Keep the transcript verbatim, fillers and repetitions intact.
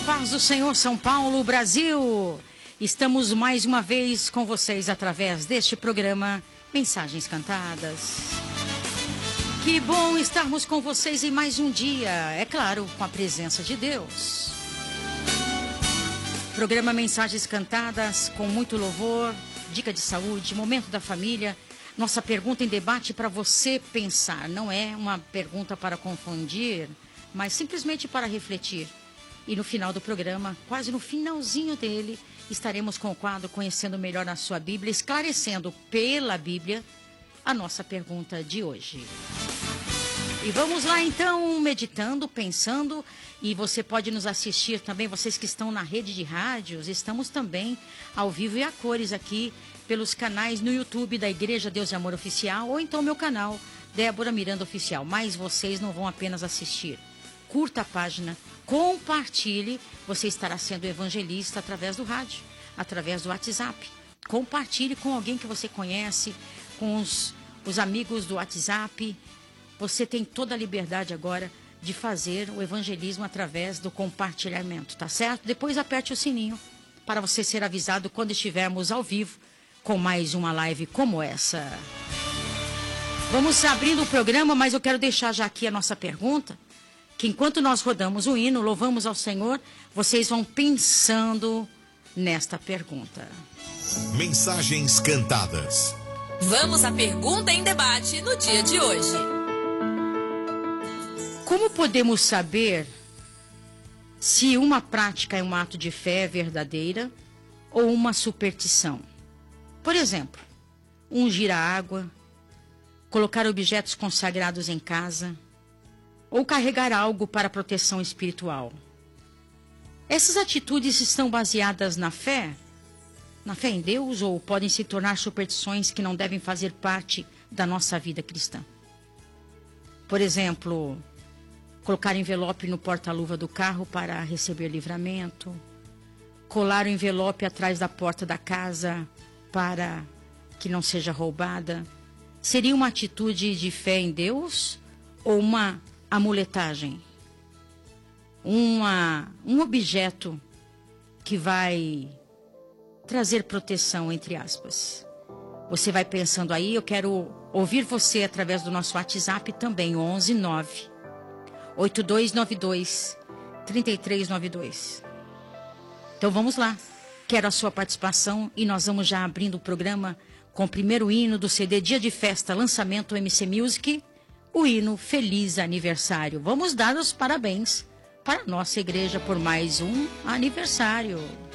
paz do Senhor, São Paulo, Brasil. Estamos mais uma vez com vocês através deste programa Mensagens Cantadas. Que bom estarmos com vocês em mais um dia, é claro, com a presença de Deus. Programa Mensagens Cantadas com muito louvor, dica de saúde, momento da família. Nossa pergunta em debate para você pensar, não é uma pergunta para confundir, mas simplesmente para refletir. E no final do programa, quase no finalzinho dele, estaremos com o quadro Conhecendo Melhor a Sua Bíblia, esclarecendo pela Bíblia a nossa pergunta de hoje. E vamos lá então, meditando, pensando, e você pode nos assistir também, vocês que estão na rede de rádios, estamos também ao vivo e a cores aqui pelos canais no YouTube da Igreja Deus e Amor Oficial, ou então meu canal, Débora Miranda Oficial. Mas vocês não vão apenas assistir. Curta a página, compartilhe, você estará sendo evangelista através do rádio, através do WhatsApp. Compartilhe com alguém que você conhece, com os, os amigos do WhatsApp. Você tem toda a liberdade agora de fazer o evangelismo através do compartilhamento, tá certo? Depois aperte o sininho para você ser avisado quando estivermos ao vivo com mais uma live como essa. Vamos abrindo o programa, mas eu quero deixar já aqui a nossa pergunta, que enquanto nós rodamos o hino, louvamos ao Senhor, vocês vão pensando nesta pergunta. Mensagens Cantadas. Vamos à pergunta em debate no dia de hoje. Como podemos saber se uma prática é um ato de fé verdadeira ou uma superstição? Por exemplo, ungir a água, colocar objetos consagrados em casa, ou carregar algo para proteção espiritual. Essas atitudes estão baseadas na fé, na fé em Deus, ou podem se tornar superstições que não devem fazer parte da nossa vida cristã. Por exemplo, colocar envelope no porta-luva do carro para receber livramento, colar o envelope atrás da porta da casa para que não seja roubada. Seria uma atitude de fé em Deus ou uma amuletagem? Uma, um objeto que vai trazer proteção, entre aspas. Você vai pensando aí, eu quero ouvir você através do nosso WhatsApp também, onze nove oito dois nove dois três três nove dois. Então vamos lá. Quero a sua participação e nós vamos já abrindo o programa com o primeiro hino do C D Dia de Festa, lançamento M C Music, o hino Feliz Aniversário. Vamos dar os parabéns para a nossa igreja por mais um aniversário.